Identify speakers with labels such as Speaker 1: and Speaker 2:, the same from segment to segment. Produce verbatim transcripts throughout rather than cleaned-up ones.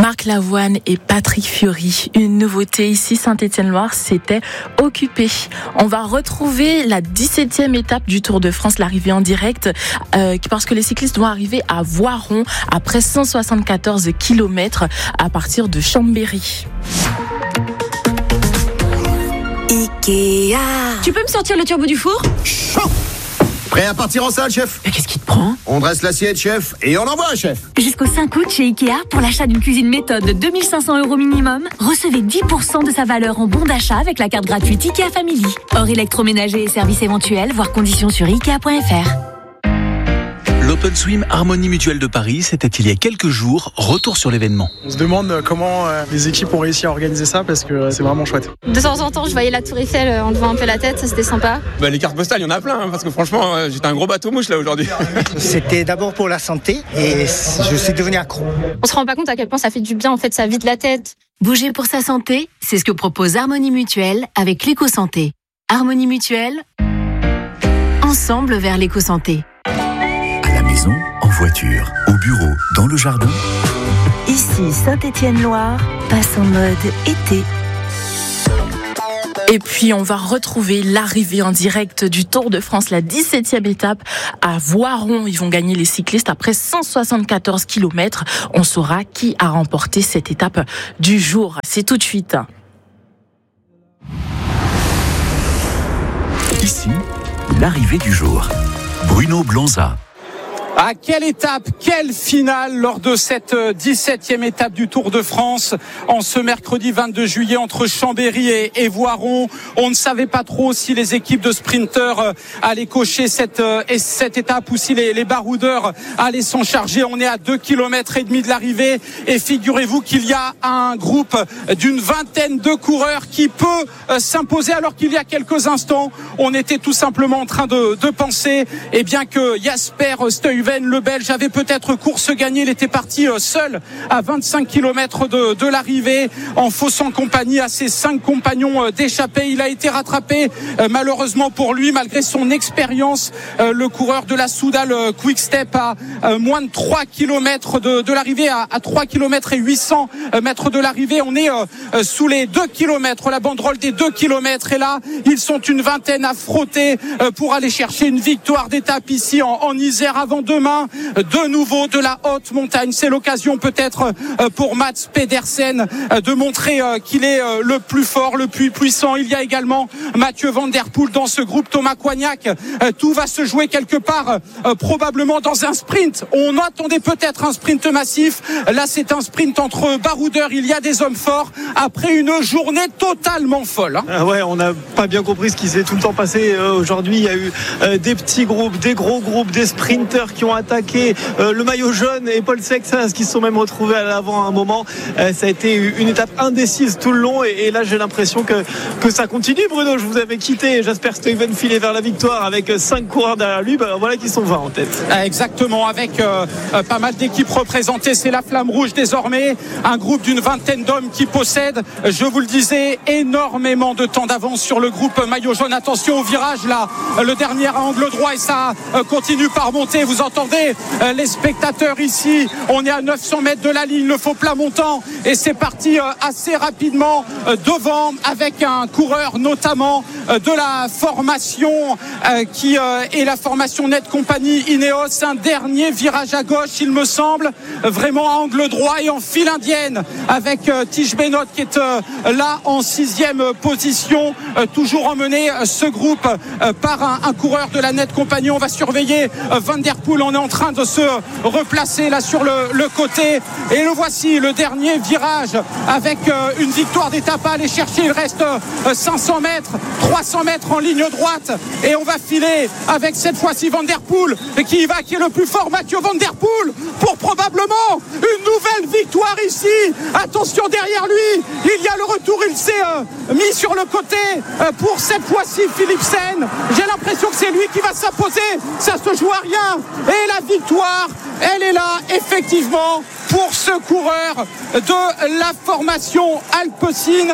Speaker 1: Marc Lavoine et Patrick Fiori. Une nouveauté ici, Saint-Étienne-Loire, c'était occupé. On va retrouver la dix-septième étape du Tour de France, l'arrivée en direct, euh, parce que les cyclistes vont arriver à Voiron après cent soixante-quatorze kilomètres à partir de Chambéry.
Speaker 2: Ikea. Tu peux me sortir le turbo du four ?
Speaker 3: Chaud. Prêt à partir en salle, chef ?
Speaker 2: Mais qu'est-ce qui te prend ?
Speaker 3: On dresse l'assiette, chef, et on envoie, chef.
Speaker 2: Jusqu'au cinq août chez Ikea, pour l'achat d'une cuisine méthode de deux mille cinq cents euros minimum, recevez dix pour cent de sa valeur en bon d'achat avec la carte gratuite Ikea Family. Hors électroménager et services éventuels, voir conditions sur ikea point f r.
Speaker 4: L'Open Swim Harmonie Mutuelle de Paris, c'était il y a quelques jours. Retour sur l'événement.
Speaker 5: On se demande comment les équipes ont réussi à organiser ça parce que c'est vraiment chouette.
Speaker 6: De temps en temps, je voyais la Tour Eiffel en levant un peu la tête, ça c'était sympa.
Speaker 7: Bah, les cartes postales, il y en a plein, hein, parce que franchement, j'étais un gros bateau mouche là aujourd'hui.
Speaker 8: C'était d'abord pour la santé et je suis devenu accro.
Speaker 6: On se rend pas compte à quel point ça fait du bien, en fait, ça vide la tête.
Speaker 2: Bouger pour sa santé, c'est ce que propose Harmonie Mutuelle avec l'éco-santé. Harmonie Mutuelle, ensemble vers l'éco-santé.
Speaker 9: En voiture, au bureau, dans le jardin.
Speaker 2: Ici, Saint-Étienne-Loire passe en mode été.
Speaker 1: Et puis, on va retrouver l'arrivée en direct du Tour de France, la dix-septième étape à Voiron. Ils vont gagner les cyclistes après cent soixante-quatorze kilomètres. On saura qui a remporté cette étape du jour. C'est tout de suite.
Speaker 9: Ici, l'arrivée du jour. Bruno Blanza.
Speaker 10: À quelle étape, quelle finale lors de cette dix-septième étape du Tour de France en ce mercredi vingt-deux juillet entre Chambéry et, et Voiron. On ne savait pas trop si les équipes de sprinteurs allaient cocher cette, cette étape ou si les, les baroudeurs allaient s'en charger. On est à deux kilomètres et demi de l'arrivée et figurez-vous qu'il y a un groupe d'une vingtaine de coureurs qui peut s'imposer alors qu'il y a quelques instants, on était tout simplement en train de, de penser eh bien que Jasper Stuyven, le Belge, avait peut-être course gagnée. Il était parti seul à vingt-cinq kilomètres de, de l'arrivée en faussant compagnie à ses cinq compagnons d'échappée. Il a été rattrapé malheureusement pour lui malgré son expérience. Le coureur de la Soudal Quick Step à moins de trois kilomètres de, de l'arrivée, à, à trois kilomètres et huit cents mètres de l'arrivée. On est sous les deux kilomètres, la banderole des deux kilomètres, et là ils sont une vingtaine à frotter pour aller chercher une victoire d'étape ici en, en Isère avant demain de nouveau de la haute montagne. C'est l'occasion peut-être pour Mats Pedersen de montrer qu'il est le plus fort, le plus puissant. Il y a également Mathieu Van Der Poel dans ce groupe, Thomas Coignac. Tout va se jouer quelque part probablement dans un sprint. On attendait peut-être un sprint massif. Là c'est un sprint entre baroudeurs. Il y a des hommes forts après une journée totalement folle.
Speaker 5: Ah ouais, on n'a pas bien compris ce qui s'est tout le temps passé euh, aujourd'hui. Il y a eu euh, des petits groupes, des gros groupes, des sprinteurs qui ont attaqué euh, le maillot jaune et Paul Sexas qui se sont même retrouvés à l'avant à un moment. Euh, ça a été une étape indécise tout le long et, et là j'ai l'impression que, que ça continue. Bruno, je vous avais quitté, Jasper Stuyven filait vers la victoire avec cinq coureurs derrière lui, ben voilà qui sont vingt en tête.
Speaker 10: Exactement, avec euh, pas mal d'équipes représentées. C'est la Flamme Rouge désormais, un groupe d'une vingtaine d'hommes qui possède, je vous le disais, énormément de temps d'avance sur le groupe maillot jaune. Attention au virage là, le dernier à angle droit et ça continue par monter. Vous entendez les spectateurs ici, on est à neuf cents mètres de la ligne, le faux plat montant et c'est parti assez rapidement devant avec un coureur notamment de la formation qui est la formation Net Company Ineos. Un dernier virage à gauche il me semble, vraiment à angle droit et en file indienne avec Tige Benoît qui est là en sixième position, toujours emmené ce groupe par un, un coureur de la Net Company. On va surveiller Van Der Poel, on est en train de se replacer là sur le, le côté et le voici, le dernier virage avec une victoire d'étape à aller chercher. Il reste cinq cents mètres, trois cents mètres en ligne droite et on va filer avec cette fois-ci Van Der Poel qui y va, qui est le plus fort, Mathieu Van Der Poel, pour probablement une nouvelle victoire ici à attention derrière lui, il y a le retour, il s'est euh, mis sur le côté euh, pour cette fois-ci Philipsen. J'ai l'impression que c'est lui qui va s'imposer, ça se joue à rien. Et la victoire, elle est là effectivement pour ce coureur de la formation Alpecin,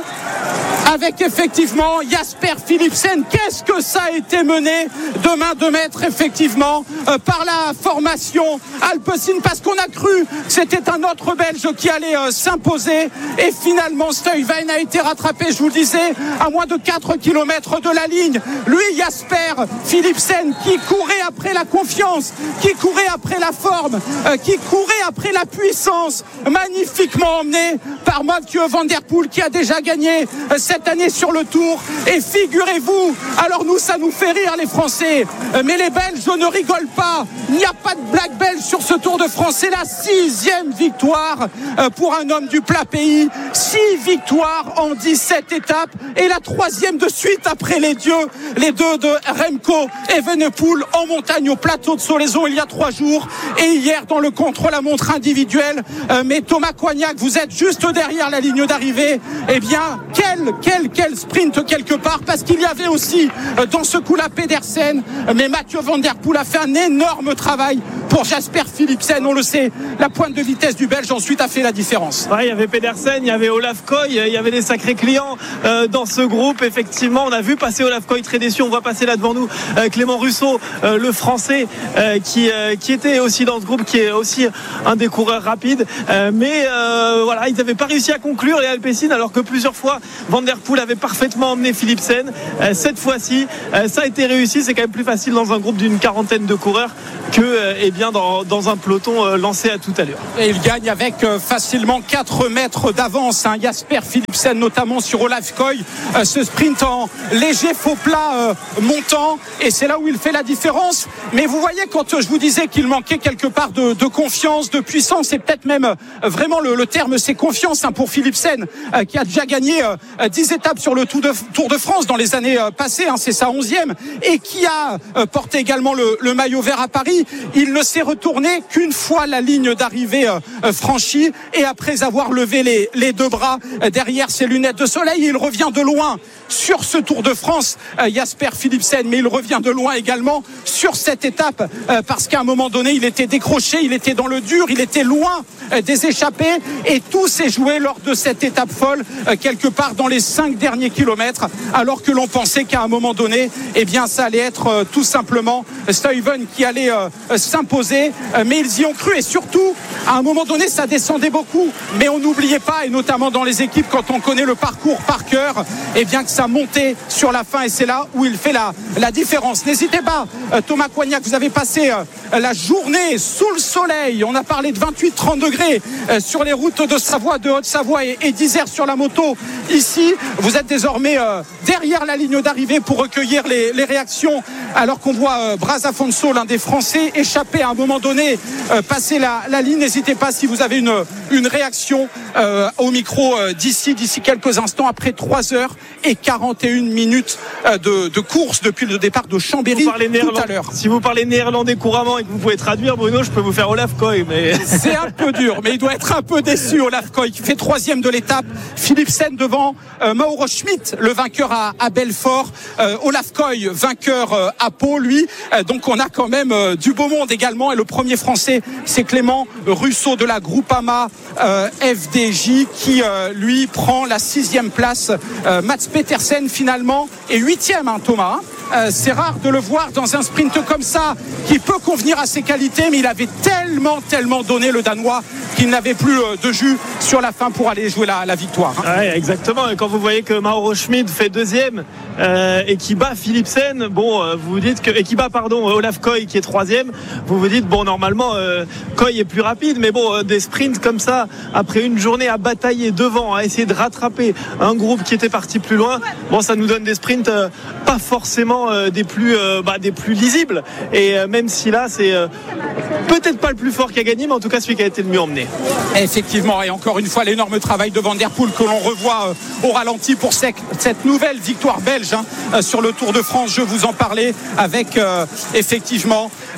Speaker 10: avec effectivement Jasper Philipsen. Qu'est-ce que ça a été mené de main de maître effectivement euh, par la formation Alpecin, parce qu'on a cru que c'était un autre Belge qui allait euh, s'imposer, et finalement Stuyven a été rattrapé, je vous le disais, à moins de quatre kilomètres de la ligne. Lui, Jasper Philipsen, qui courait après la confiance, qui courait après la forme, euh, qui courait après la puissance, magnifiquement emmené par Mathieu Van Der Poel, qui a déjà gagné euh, cette année sur le Tour. Et figurez-vous, alors nous ça nous fait rire les Français, euh, mais les Belges ne rigolent pas, il n'y a pas de blague belge sur ce Tour de France. C'est la sixième victoire euh, pour un homme du plat pays, six victoires en dix-sept étapes, et la troisième de suite après les dieux, les deux de Remco Evenepoel en montagne au plateau de Solaizon il y a trois jours, et hier dans le contre-la-montre individuel. Euh, mais Thomas Coignac, vous êtes juste derrière la ligne d'arrivée. Eh bien, quel, quel, quel sprint quelque part, parce qu'il y avait aussi euh, dans ce coup-là Pedersen, mais Mathieu Van Der Poel a fait un énorme travail pour Jasper Philipsen. On le sait, la pointe de vitesse du Belge ensuite a fait la différence.
Speaker 5: Ouais, il y avait Pedersen, il y avait Olaf Koy, il y avait des sacrés clients euh, dans ce groupe. Effectivement, on a vu passer Olaf Koy très déçu. On voit passer là devant nous euh, Clément Russo, euh, le Français, euh, qui, euh, qui était aussi dans ce groupe, qui est aussi un des coureurs rapides. Euh, mais euh, voilà, ils n'avaient pas réussi à conclure les Alpecin, alors que plusieurs fois Van Der Poel avait parfaitement emmené Philipsen. Euh, cette fois-ci, euh, ça a été réussi. C'est quand même plus facile dans un groupe d'une quarantaine de coureurs que euh, eh bien dans, dans un peloton euh, lancé à toute allure.
Speaker 10: Et il gagne avec euh, facilement quatre mètres d'avance, hein, Jasper Philipsen, notamment sur Olaf Koy, euh, ce sprint en léger faux plat euh, montant, et c'est là où il fait la différence. Mais vous voyez, quand euh, je vous disais qu'il manquait quelque part de, de confiance, de puissance, et peut-être même euh, vraiment le, le terme c'est confiance, hein, pour Philipsen, euh, qui a déjà gagné euh, dix étapes sur le Tour de, Tour de France dans les années euh, passées, hein, c'est sa onzième, et qui a euh, porté également le, le maillot vert à Paris. Il ne s'est retourné qu'une fois la ligne d'arrivée euh, franchie, et après avoir levé les, les deux bras euh, derrière ses lunettes de soleil, il revient de loin sur ce Tour de France, euh, Jasper Philipsen, mais il revient de loin également sur cette étape, euh, parce qu'à un moment donné il était décroché, il était dans le dur, il était loin euh, des échappées, et tout s'est joué lors de cette étape folle, euh, quelque part dans les cinq derniers kilomètres, alors que l'on pensait qu'à un moment donné, eh bien ça allait être euh, tout simplement Stuyven qui allait euh, s'imposer, euh, mais ils y ont cru, et surtout à un moment donné ça descendait beaucoup, mais on n'oubliait pas, et notamment dans les équipes quand on connaît le parcours par cœur, eh bien que ça montait sur la fin, et c'est là où il fait la, la différence. N'hésitez pas, euh, Thomas Coignac, vous avez passé euh, la journée sous le soleil, on a parlé de vingt-huit trente degrés euh, sur les routes de Savoie, de Haute-Savoie et, et d'Isère sur la moto. Ici, vous êtes désormais euh, derrière la ligne d'arrivée pour recueillir les, les réactions, alors qu'on voit euh, Braz Afonso, l'un des Français, échapper à un moment donné, euh, passer la, la ligne. N'hésitez pas si vous avez une, une réaction euh, au micro euh, d'ici, d'ici quelques instants, après trois heures et quarante et une minutes euh, de, de course depuis le départ de Chambéry tout à l'heure.
Speaker 5: Si vous parlez néerlandais couramment et que vous pouvez traduire, Bruno, je peux vous faire Olaf Koy, mais
Speaker 10: c'est un peu dur, mais il doit être un peu déçu, Olaf Koy, qui fait troisième de l'étape. Philipsen devant euh, Mauro Schmidt, le vainqueur à, à Belfort. Euh, Olaf Koy, vainqueur euh, à Pau, lui. Euh, donc on a quand même euh, du beau monde également. Et le premier français, c'est Clément Russo de la Groupama euh, F D J, qui euh, lui prend la sixième place. Euh, Mats Petersen finalement est huitième, hein, Thomas. Hein. Euh, c'est rare de le voir dans un sprint comme ça, qui peut convenir à ses qualités, mais il avait tellement, tellement donné, le Danois, qu'il n'avait plus euh, de jus sur la fin pour aller jouer la, la victoire. Hein.
Speaker 5: Ouais, exactement. Et quand vous voyez que Mauro Schmidt fait deuxième euh, et qui bat Philipsen, bon, euh, vous vous dites que, et qui bat pardon Olaf Koy qui est troisième, vous vous dites bon, normalement euh, Koy est plus rapide, mais bon, euh, des sprints comme ça après une journée à batailler devant, à essayer de rattraper un groupe qui était parti plus loin, bon, ça nous donne des sprints euh, pas forcément euh, des plus euh, bah, des plus lisibles. Et euh, même si là c'est euh, peut-être pas le plus fort qui a gagné, mais en tout cas celui qui a été le mieux emmené.
Speaker 10: Effectivement, et encore une fois l'énorme travail de Van Der Poel que l'on revoit euh, au ralenti pour cette, cette nouvelle victoire belge, hein, euh, sur le Tour de France. Je vous en parlais avec euh, effectivement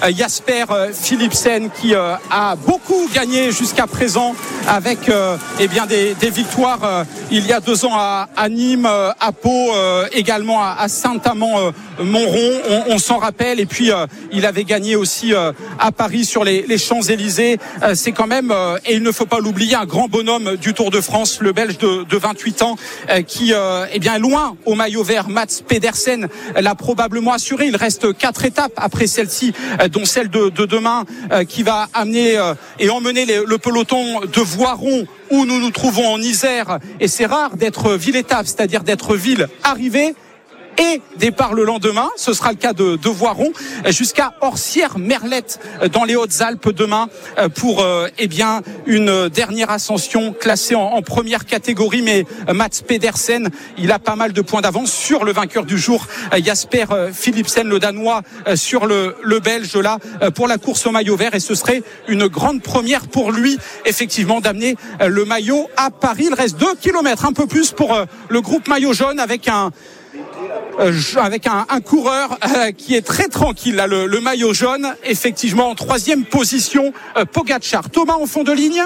Speaker 10: Jasper Philipsen qui a beaucoup gagné jusqu'à présent avec eh bien des, des victoires il y a deux ans à, à Nîmes, à Pau, également à, à Saint-Amand-Montrond, on, on s'en rappelle. Et puis il avait gagné aussi à Paris sur les, les Champs-Élysées. C'est quand même, et il ne faut pas l'oublier, un grand bonhomme du Tour de France, le Belge de, de vingt-huit ans, qui est bien loin au maillot vert. Mats Pedersen l'a probablement assuré. Il reste quatre étapes après celle-ci, dont celle de, de demain, qui va amener et emmener les, le peloton de Voiron, où nous nous trouvons en Isère. Et c'est rare d'être ville-étape, c'est-à-dire d'être ville arrivée et départ le lendemain. Ce sera le cas de, de Voiron, jusqu'à Orsières-Merlette dans les Hautes-Alpes demain, pour euh, eh bien une dernière ascension classée en, en première catégorie. Mais Mats Pedersen, il a pas mal de points d'avance sur le vainqueur du jour, Jasper Philipsen, le Danois, sur le, le Belge là pour la course au maillot vert. Et ce serait une grande première pour lui, effectivement, d'amener le maillot à Paris. Il reste deux kilomètres, un peu plus pour le groupe maillot jaune, avec un Euh, avec un, un coureur euh, qui est très tranquille là, le, le maillot jaune, effectivement en troisième position, euh, Pogačar. Thomas en fond de ligne,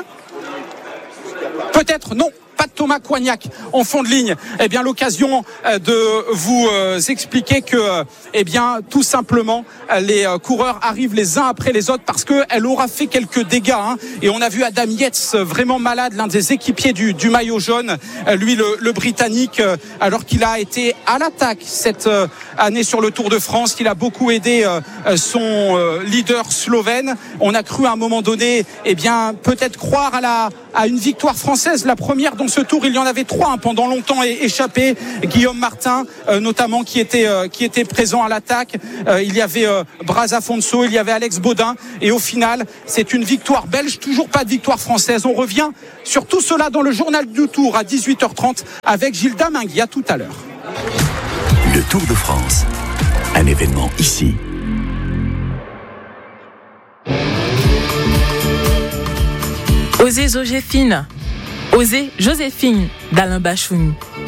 Speaker 10: peut-être non, pas de Thomas Coignac en fond de ligne. Eh bien, l'occasion de vous expliquer que, eh bien, tout simplement, les coureurs arrivent les uns après les autres parce que elle aura fait quelques dégâts. Hein. Et on a vu Adam Yates vraiment malade, l'un des équipiers du, du maillot jaune, lui le, le Britannique, alors qu'il a été à l'attaque cette année sur le Tour de France, qu'il a beaucoup aidé son leader slovène. On a cru à un moment donné, eh bien, peut-être croire à la à une victoire française, la première dans ce tour. Il y en avait trois hein, pendant longtemps échappés. Guillaume Martin euh, notamment qui était euh, qui était présent à l'attaque. Euh, il y avait euh, Braz Afonso, il y avait Alex Baudin, et au final c'est une victoire belge, toujours pas de victoire française. On revient sur tout cela dans le journal du Tour à dix-huit heures trente avec Gilles Damingui. À tout à l'heure.
Speaker 9: Le Tour de France, un événement ici.
Speaker 1: Osez Joséphine, Osez Joséphine d'Alain Bachoun.